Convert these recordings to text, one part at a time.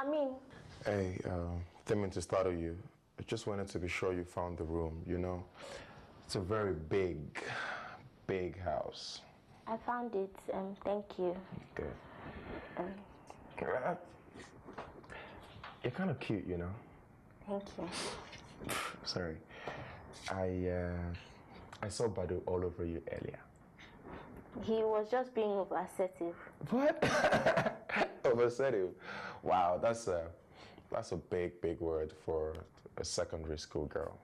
Hey, didn't to startle you. I just wanted to be sure you found the room, you know. It's a very big house. I found it, thank you. Good. You're kind of cute, you know. Thank you. Sorry. I saw Badu all over you earlier. He was just being over-assertive. What? Over-assertive? Wow, that's a big word for a secondary school girl.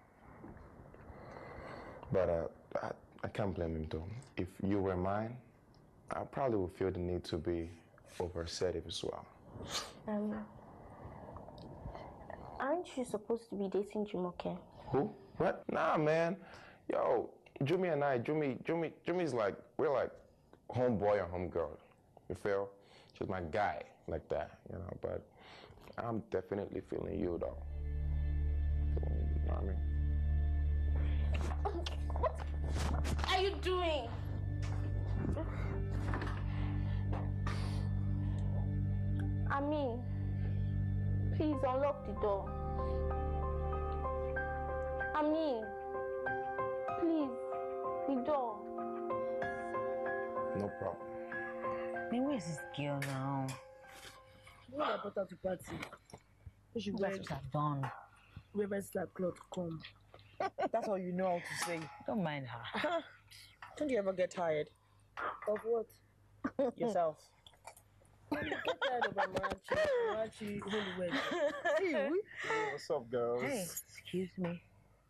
But I can't blame him though. If you were mine, I probably would feel the need to be over-assertive as well. Aren't you supposed to be dating Jumoke? Who? What? Nah, man. Yo, Jumi and I, Jumi's like, we're like homeboy and homegirl. You feel? She's my guy, like that, you know, but I'm definitely feeling you though. You know what I mean? What are you doing? Please unlock the door. Please, the door. No problem. Then where's this girl now? When I brought her to party, she That's what I've done. whoever slap cloth come. That's all you know how to say. Don't mind her. Don't you ever get tired? Of what? Yourself. You get tired of Amarachi, holy wedge. Hey, what's up, girls? Hey, excuse me.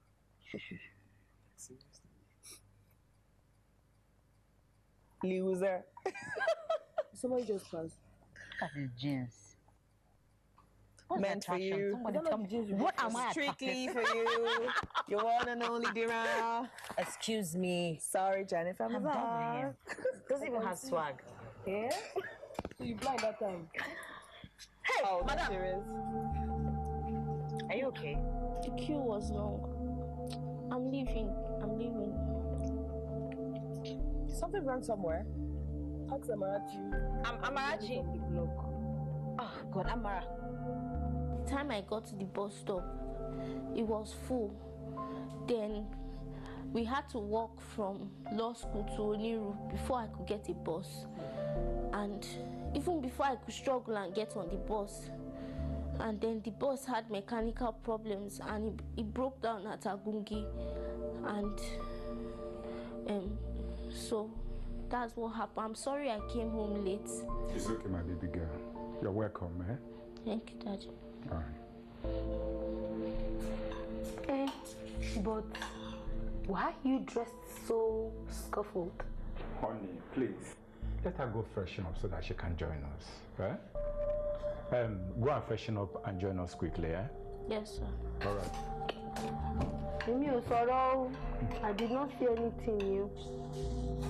Loser. Somebody just passed. That is jeans. What's Meant for you. Somebody tell me. What am I Strictly for you. Your one and only Dira. Excuse me. Sorry, Jennifer. I'm done here. Doesn't even have swag. Yeah? So you blind that time. Hey, Oh, madam. serious? Are you okay? The queue was long. I'm leaving. Something wrong somewhere. Ask Amarachi. Amarachi. Oh, God, Amara. The time I got to the bus stop, it was full. Then we had to walk from law school to Oniru before I could get a bus. And even before I could struggle and get on the bus, and then the bus had mechanical problems and it broke down at Agungi. And so that's what happened. I'm sorry I came home late. It's okay, my baby girl. You're welcome, eh? Thank you, Daddy. All right. But why are you dressed so scuffled? Honey, please. Let her go freshen up so that she can join us, right? Go and freshen up and join us quickly, eh? Yes, sir. All right. I did not see anything new.